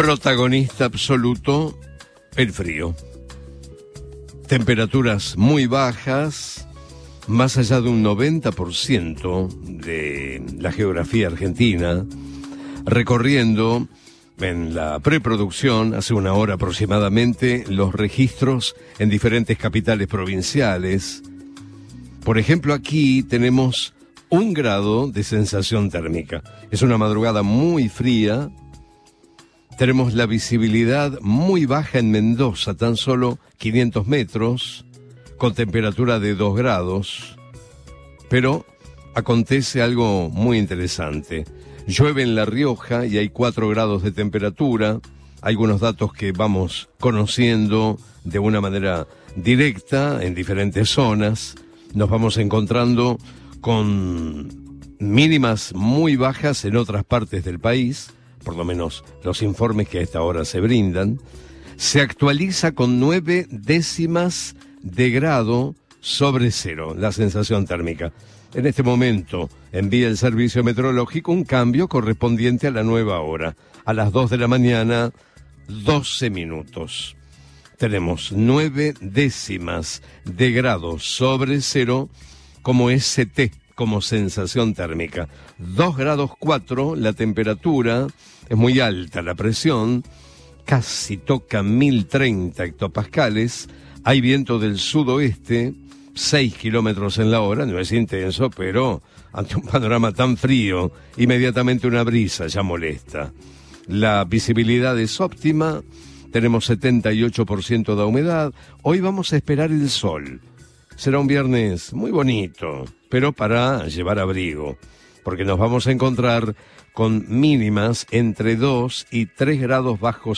Protagonista absoluto, el frío. Temperaturas muy bajas, más allá de un 90% de la geografía argentina, recorriendo en la preproducción, hace una hora aproximadamente, los registros en diferentes capitales provinciales. Por ejemplo, aquí tenemos 1 grado de sensación térmica. Es una madrugada muy fría. Tenemos la visibilidad muy baja en Mendoza, tan solo 500 metros, con temperatura de 2 grados. Pero acontece algo muy interesante. Llueve en La Rioja y hay 4 grados de temperatura. Algunos datos que vamos conociendo de una manera directa en diferentes zonas. Nos vamos encontrando con mínimas muy bajas en otras partes del país, por lo menos los informes que a esta hora se brindan. Se actualiza con 9 décimas de grado sobre cero la sensación térmica. En este momento envía el servicio meteorológico un cambio correspondiente a la nueva hora. A las 2 de la mañana, 12 minutos. Tenemos 9 décimas de grado sobre cero como ST, como sensación térmica. 2 grados 4 la temperatura, es muy alta la presión, casi toca 1030 hectopascales, hay viento del sudoeste, 6 kilómetros en la hora, no es intenso, pero ante un panorama tan frío, inmediatamente una brisa ya molesta. La visibilidad es óptima, tenemos 78% de humedad, hoy vamos a esperar el sol. Será un viernes muy bonito, pero para llevar abrigo, porque nos vamos a encontrar con mínimas entre 2 y 3 grados bajo